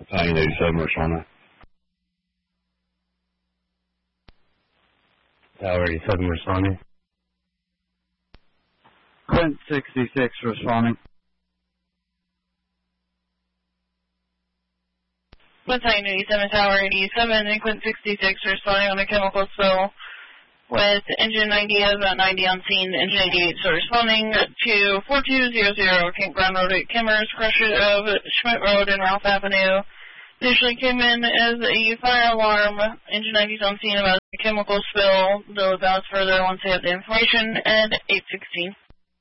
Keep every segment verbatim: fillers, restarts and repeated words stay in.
Battalion eighty-seven responding. Tower eighty-seven responding. Quint sixty-six responding. Battalion eighty-seven, Tower eighty-seven, and Quint sixty-six responding on a chemical spill with engine ninety of uh, ninety on scene, engine eighty-eight still responding to four two zero zero Campground Road at Kimmers, crusher of Schmidt Road and Ralph Avenue. Initially came in as a fire alarm, engine ninety is on scene about a chemical spill. They'll advise further once they have the information at eight sixteen.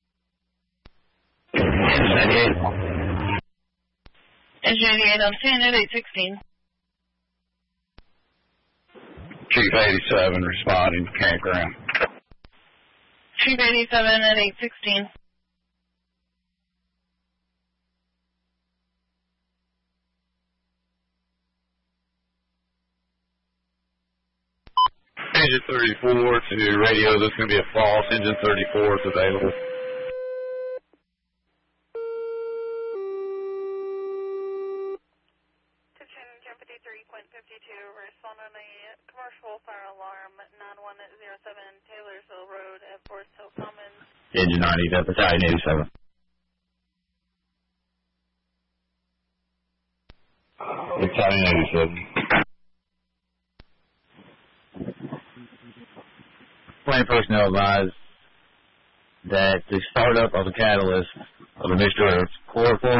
Engine eighty-eight on scene at eight sixteen. Chief eighty-seven responding to campground. Chief eighty-seven at eight sixteen. Engine thirty-four to radio, this is going to be a false. Engine thirty-four is available. Engine fifty-three, Quint fifty-two, respond on a commercial fire alarm, nine one zero seven Taylorsville Road at Forest Hill Commons. Engine ninety, Battalion eighty-seven. Battalion eighty-seven. Plant personnel advised that the startup of the catalyst of a mixture of chloroform